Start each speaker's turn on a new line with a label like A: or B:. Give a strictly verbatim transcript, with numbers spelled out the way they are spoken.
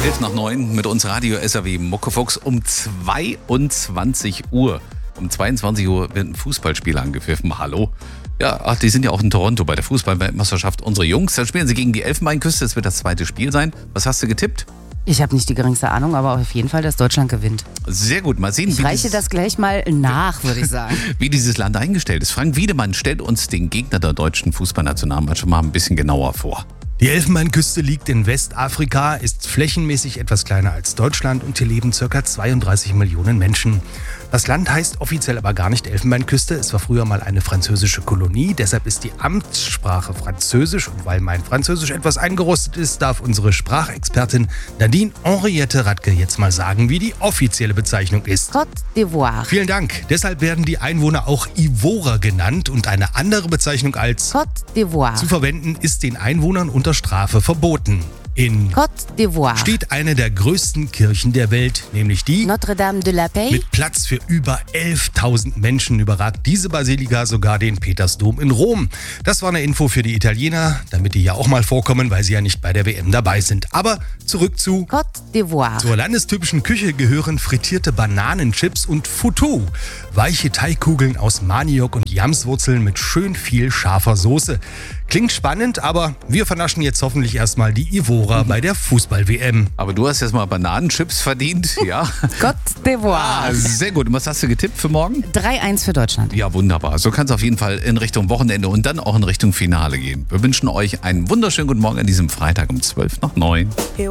A: elf nach neun mit uns Radio S R W Muckefuchs um zweiundzwanzig Uhr. Um zweiundzwanzig Uhr wird ein Fußballspiel angepfiffen. Hallo? Ja, ach, die sind ja auch in Toronto bei der Fußballweltmeisterschaft. Unsere Jungs, dann spielen sie gegen die Elfenbeinküste. Das wird das zweite Spiel sein. Was hast du getippt?
B: Ich habe nicht die geringste Ahnung, aber auf jeden Fall, dass Deutschland gewinnt.
A: Sehr gut. Mal sehen,
B: Ich
A: wie
B: reiche
A: dieses,
B: das gleich mal nach, würde ich sagen.
A: wie dieses Land eingestellt ist. Frank Wiedemann stellt uns den Gegner der deutschen Fußballnationalmannschaft mal ein bisschen genauer vor.
C: Die Elfenbeinküste liegt in Westafrika, ist flächenmäßig etwas kleiner als Deutschland und hier leben ca. zweiunddreißig Millionen Menschen. Das Land heißt offiziell aber gar nicht Elfenbeinküste. Es war früher mal eine französische Kolonie, deshalb ist die Amtssprache Französisch. Und weil mein Französisch etwas eingerostet ist, darf unsere Sprachexpertin Nadine Henriette Radke jetzt mal sagen, wie die offizielle Bezeichnung ist.
B: Côte d'Ivoire.
C: Vielen Dank. Deshalb werden die Einwohner auch Ivorer genannt und eine andere Bezeichnung als
B: Côte d'Ivoire.
C: zu verwenden ist den Einwohnern unter Strafe verboten. In
B: Côte d'Ivoire.
C: steht eine der größten Kirchen der Welt, nämlich die
B: Notre-Dame de la Paix.
C: mit Platz für über elftausend Menschen überragt diese Basilika sogar den Petersdom in Rom. Das war eine Info für die Italiener, damit die ja auch mal vorkommen, weil sie ja nicht bei der W M dabei sind. Aber zurück zu
B: Côte d'Ivoire.
C: zur landestypischen Küche gehören frittierte Bananenchips und Foutou, weiche Teigkugeln aus Maniok und Yamswurzeln mit schön viel scharfer Soße. Klingt spannend, aber wir vernaschen jetzt hoffentlich erstmal die Ivora bei der Fußball-W M.
A: Aber du hast jetzt mal Bananenchips verdient, ja?
B: Côte d'Ivoire.
A: Ah, sehr gut. Und was hast du getippt für morgen?
B: drei eins für Deutschland.
A: Ja, wunderbar. So kann es auf jeden Fall in Richtung Wochenende und dann auch in Richtung Finale gehen. Wir wünschen euch einen wunderschönen guten Morgen an diesem Freitag um zwölf nach neun.